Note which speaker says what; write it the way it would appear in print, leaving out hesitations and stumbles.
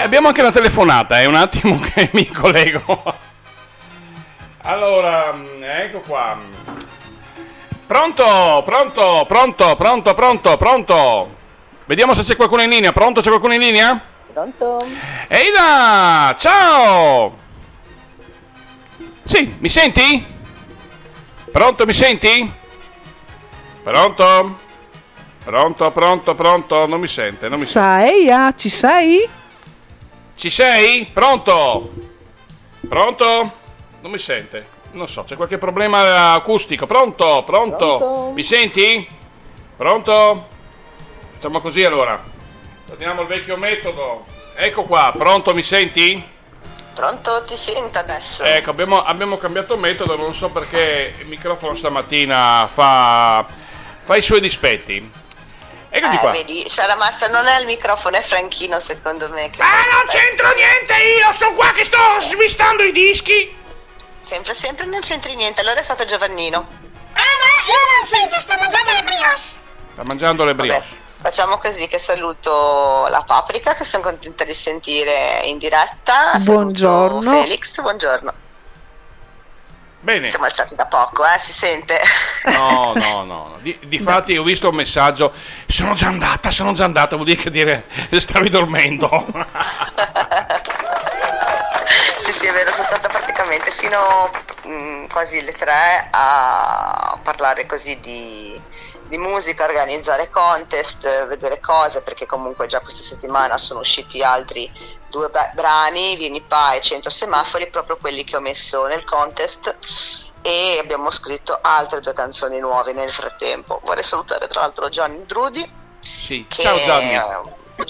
Speaker 1: abbiamo anche una telefonata, un attimo che mi collego. Allora, ecco qua. Pronto. Vediamo se c'è qualcuno in linea. Pronto, c'è qualcuno in linea?
Speaker 2: Pronto?
Speaker 1: Ehi là, ciao! Sì, mi senti? Pronto, mi senti? Pronto, non mi sente,
Speaker 3: Saeia, ci sei?
Speaker 1: Ci sei? Pronto? Non mi sente, non so, c'è qualche problema acustico. Pronto? Mi senti? Pronto? Facciamo così allora, torniamo al vecchio metodo. Ecco qua, pronto, mi senti?
Speaker 2: Pronto, ti sento adesso.
Speaker 1: Ecco, abbiamo cambiato metodo, non so perché il microfono stamattina fa i suoi dispetti. Eccoti qua.
Speaker 2: Vedi, sarà massa, non è il microfono, è Franchino secondo me.
Speaker 1: Non c'entro niente io, sono qua che sto svistando i dischi.
Speaker 2: Sempre non c'entri niente, allora è stato Giovannino.
Speaker 4: Ma io non sento, sto mangiando le brioche.
Speaker 1: Sta mangiando le brioche.
Speaker 2: Vabbè, facciamo così che saluto la Paprika, che sono contenta di sentire in diretta.
Speaker 3: Buongiorno.
Speaker 2: Saluto Felix, buongiorno.
Speaker 1: Bene.
Speaker 2: Siamo alzati da poco, si sente.
Speaker 1: No. Difatti ho visto un messaggio. Sono già andata, vuol dire che stavi dormendo.
Speaker 2: Sì, è vero, sono stata praticamente fino quasi le 3 a parlare così di musica, organizzare contest, vedere cose, perché comunque già questa settimana sono usciti altri 2 brani, Vieni Pa e 100 semafori, proprio quelli che ho messo nel contest, e abbiamo scritto altre 2 canzoni nuove nel frattempo. Vorrei salutare tra l'altro Gianni Drudi.
Speaker 1: Sì,
Speaker 2: che
Speaker 1: ciao Gianni.